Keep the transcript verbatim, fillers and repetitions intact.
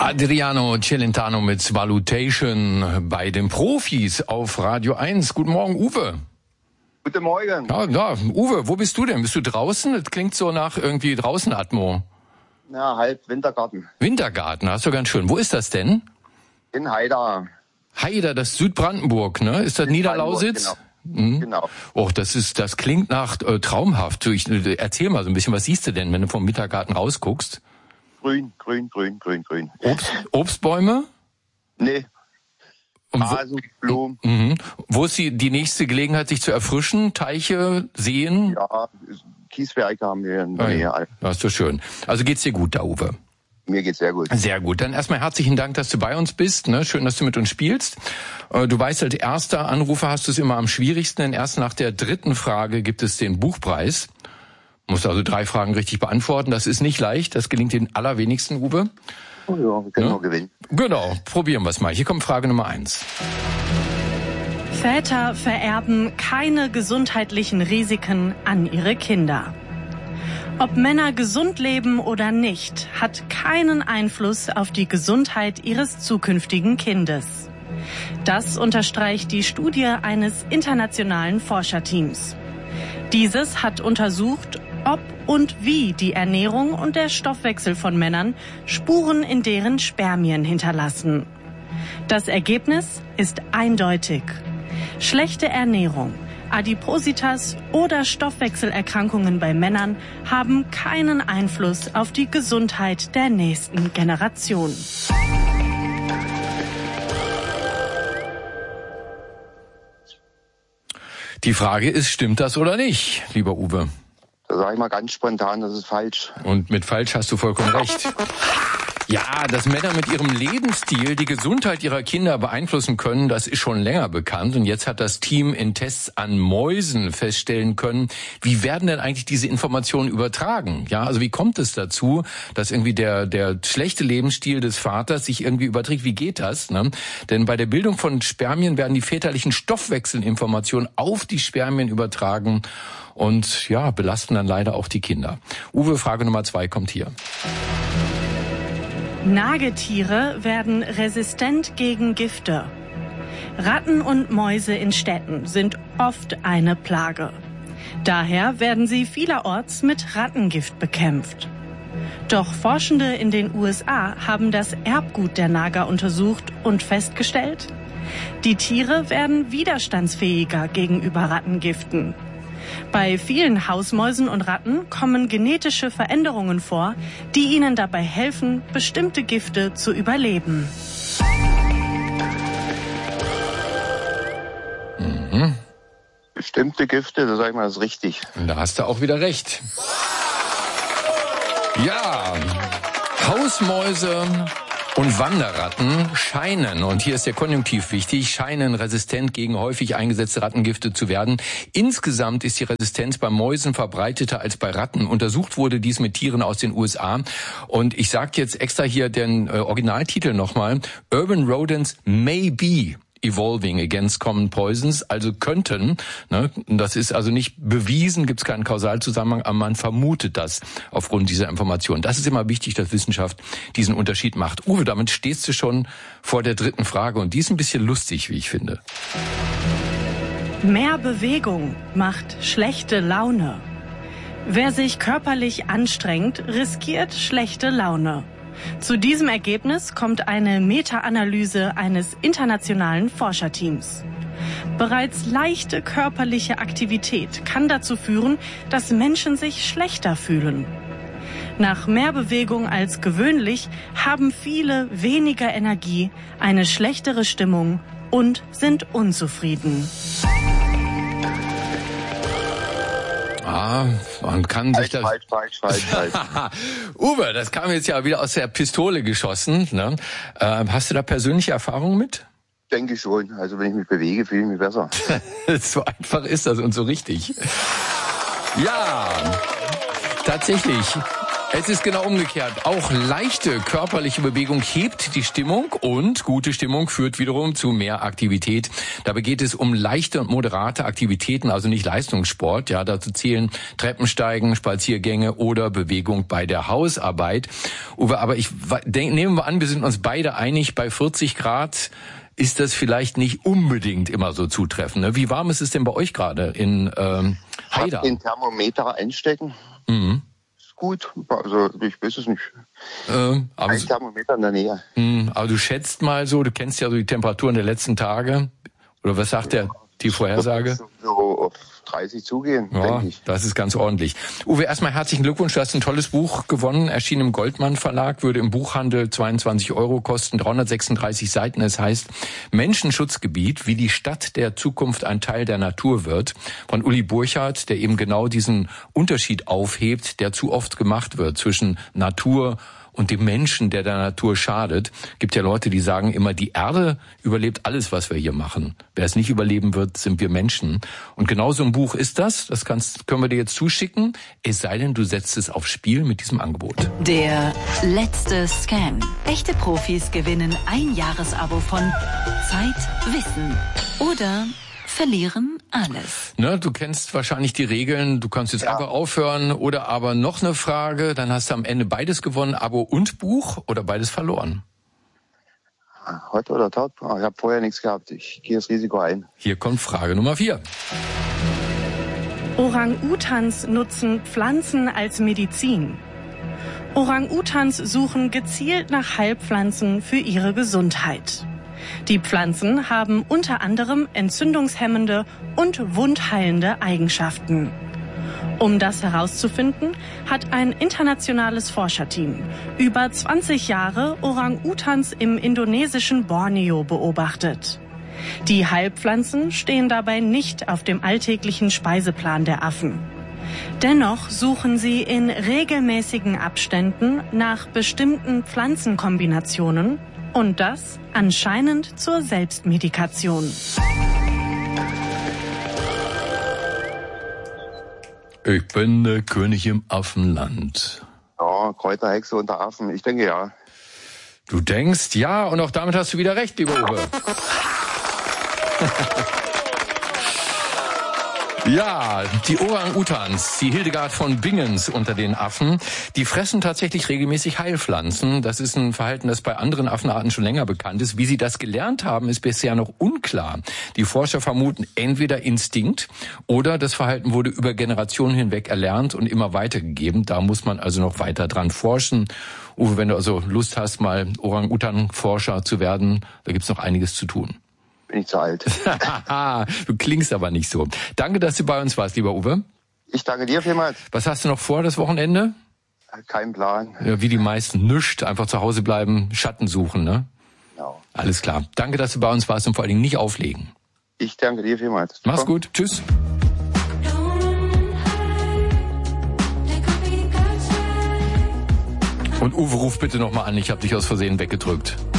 Adriano Celentano mit Salutation bei den Profis auf Radio eins. Guten Morgen, Uwe. Guten Morgen. Ja, ja, Uwe, wo bist du denn? Bist du draußen? Das klingt so nach irgendwie draußen Atmo. Na, halb Wintergarten. Wintergarten, hast du ganz schön. Wo ist das denn? In Haida. Haida, das ist Südbrandenburg, ne? Ist das Niederlausitz? Genau. Mhm. Genau. Och, das ist, das klingt nach äh, traumhaft. Ich, äh, erzähl mal so ein bisschen, was siehst du denn, wenn du vom Wintergarten rausguckst? Grün, grün, grün, grün, grün. Obst, Obstbäume? Nee. Und Rasen, Blumen. Mhm. Wo ist die, die nächste Gelegenheit, sich zu erfrischen? Teiche, Seen? Ja, Kieswerke haben wir in der Ah, Nähe. ja. Das ist doch schön. Also geht's dir gut da, Uwe? Mir geht's sehr gut. Sehr gut. Dann erstmal herzlichen Dank, dass du bei uns bist. Ne? Schön, dass du mit uns spielst. Du weißt, als erster Anrufer hast du es immer am schwierigsten, denn erst nach der dritten Frage gibt es den Buchpreis. Du musst also drei Fragen richtig beantworten. Das ist nicht leicht. Das gelingt den allerwenigsten, Uwe. Oh ja, wir können Ja? nur gewinnen. Genau. Probieren wir es mal. Hier kommt Frage Nummer eins. Väter vererben keine gesundheitlichen Risiken an ihre Kinder. Ob Männer gesund leben oder nicht, hat keinen Einfluss auf die Gesundheit ihres zukünftigen Kindes. Das unterstreicht die Studie eines internationalen Forscherteams. Dieses hat untersucht, ob und wie die Ernährung und der Stoffwechsel von Männern Spuren in deren Spermien hinterlassen. Das Ergebnis ist eindeutig. Schlechte Ernährung, Adipositas oder Stoffwechselerkrankungen bei Männern haben keinen Einfluss auf die Gesundheit der nächsten Generation. Die Frage ist, stimmt das oder nicht, lieber Uwe? Da sage ich mal ganz spontan, das ist falsch. Und mit falsch hast du vollkommen recht. Ja, dass Männer mit ihrem Lebensstil die Gesundheit ihrer Kinder beeinflussen können, das ist schon länger bekannt. Und jetzt hat das Team in Tests an Mäusen feststellen können, wie werden denn eigentlich diese Informationen übertragen? Ja, also wie kommt es dazu, dass irgendwie der der schlechte Lebensstil des Vaters sich irgendwie überträgt? Wie geht das? Ne? Denn bei der Bildung von Spermien werden die väterlichen Stoffwechselinformationen auf die Spermien übertragen und ja, belasten dann leider auch die Kinder. Uwe, Frage Nummer zwei kommt hier. Nagetiere werden resistent gegen Gifte. Ratten und Mäuse in Städten sind oft eine Plage. Daher werden sie vielerorts mit Rattengift bekämpft. Doch Forschende in den U S A haben das Erbgut der Nager untersucht und festgestellt, die Tiere werden widerstandsfähiger gegenüber Rattengiften. Bei vielen Hausmäusen und Ratten kommen genetische Veränderungen vor, die ihnen dabei helfen, bestimmte Gifte zu überleben. Mhm. Bestimmte Gifte, da sage ich mal, das ist richtig. Und da hast du auch wieder recht. Ja, Hausmäuse und Wanderratten scheinen, und hier ist der Konjunktiv wichtig, scheinen resistent gegen häufig eingesetzte Rattengifte zu werden. Insgesamt ist die Resistenz bei Mäusen verbreiteter als bei Ratten. Untersucht wurde dies mit Tieren aus den U S A. Und ich sage jetzt extra hier den äh, Originaltitel nochmal. Urban Rodents may be evolving against common poisons, also könnten, ne, das ist also nicht bewiesen, gibt es keinen Kausalzusammenhang, aber man vermutet das aufgrund dieser Information. Das ist immer wichtig, dass Wissenschaft diesen Unterschied macht. Uwe, damit stehst du schon vor der dritten Frage und die ist ein bisschen lustig, wie ich finde. Mehr Bewegung macht schlechte Laune. Wer sich körperlich anstrengt, riskiert schlechte Laune. Zu diesem Ergebnis kommt eine Meta-Analyse eines internationalen Forscherteams. Bereits leichte körperliche Aktivität kann dazu führen, dass Menschen sich schlechter fühlen. Nach mehr Bewegung als gewöhnlich haben viele weniger Energie, eine schlechtere Stimmung und sind unzufrieden. Ah, man kann sich das... Falsch, falsch, falsch, falsch, falsch. Uwe, das kam jetzt ja wieder aus der Pistole geschossen. Ne? Äh, hast du da persönliche Erfahrungen mit? Denke schon. Also wenn ich mich bewege, fühle ich mich besser. So einfach ist das und so richtig. Ja, tatsächlich. Es ist genau umgekehrt. Auch leichte körperliche Bewegung hebt die Stimmung und gute Stimmung führt wiederum zu mehr Aktivität. Dabei geht es um leichte und moderate Aktivitäten, also nicht Leistungssport. Ja, dazu zählen Treppensteigen, Spaziergänge oder Bewegung bei der Hausarbeit. Uwe, aber ich denk, nehmen wir an, wir sind uns beide einig, bei vierzig Grad ist das vielleicht nicht unbedingt immer so zutreffend. Ne? Wie warm ist es denn bei euch gerade in ähm, Haida? Den Thermometer einstecken. Mhm. Gut, also ich weiß es nicht. Äh, aber Ein Thermometer in der Nähe. Mh, aber du schätzt mal so, du kennst ja so die Temperaturen der letzten Tage. Oder was sagt der die Vorhersage? So auf dreißig zugehen, ja, denke ich. Das ist ganz ordentlich. Uwe, erstmal herzlichen Glückwunsch, du hast ein tolles Buch gewonnen, erschien im Goldmann Verlag, würde im Buchhandel zweiundzwanzig Euro kosten, dreihundertsechsunddreißig Seiten. Es heißt Menschenschutzgebiet, wie die Stadt der Zukunft ein Teil der Natur wird, von Uli Burchardt, der eben genau diesen Unterschied aufhebt, der zu oft gemacht wird zwischen Natur und dem Menschen, der der Natur schadet. Gibt ja Leute, die sagen immer, die Erde überlebt alles, was wir hier machen. Wer es nicht überleben wird, sind wir Menschen. Und genau so ein Buch ist das. Das kannst, können wir dir jetzt zuschicken. Es sei denn, du setzt es aufs Spiel mit diesem Angebot. Der letzte Scam. Echte Profis gewinnen ein Jahresabo von Zeit, Wissen oder verlieren alles. Ne, du kennst wahrscheinlich die Regeln. Du kannst jetzt ja. einfach aufhören oder aber noch eine Frage. Dann hast du am Ende beides gewonnen, Abo und Buch oder beides verloren. Heute oder tot? Ich habe vorher nichts gehabt. Ich gehe das Risiko ein. Hier kommt Frage Nummer vier. Orang-Utans nutzen Pflanzen als Medizin. Orang-Utans suchen gezielt nach Heilpflanzen für ihre Gesundheit. Die Pflanzen haben unter anderem entzündungshemmende und wundheilende Eigenschaften. Um das herauszufinden, hat ein internationales Forscherteam über zwanzig Jahre Orang-Utans im indonesischen Borneo beobachtet. Die Heilpflanzen stehen dabei nicht auf dem alltäglichen Speiseplan der Affen. Dennoch suchen sie in regelmäßigen Abständen nach bestimmten Pflanzenkombinationen und das anscheinend zur Selbstmedikation. Ich bin der König im Affenland. Ja, Kräuterhexe unter Affen. Ich denke ja. Du denkst ja, und auch damit hast du wieder recht, lieber Uwe. Ja, die Orang-Utans, die Hildegard von Bingens unter den Affen, die fressen tatsächlich regelmäßig Heilpflanzen. Das ist ein Verhalten, das bei anderen Affenarten schon länger bekannt ist. Wie sie das gelernt haben, ist bisher noch unklar. Die Forscher vermuten entweder Instinkt oder das Verhalten wurde über Generationen hinweg erlernt und immer weitergegeben. Da muss man also noch weiter dran forschen. Uwe, wenn du also Lust hast, mal Orang-Utan-Forscher zu werden, da gibt's noch einiges zu tun. Bin ich zu alt. Du klingst aber nicht so. Danke, dass du bei uns warst, lieber Uwe. Ich danke dir vielmals. Was hast du noch vor, das Wochenende? Kein Plan. Ja, wie die meisten, nischt. Einfach zu Hause bleiben, Schatten suchen, ne? Genau. Alles klar. Danke, dass du bei uns warst und vor allen Dingen nicht auflegen. Ich danke dir vielmals. Mach's gut. Tschüss. Und Uwe, ruf bitte nochmal an. Ich habe dich aus Versehen weggedrückt.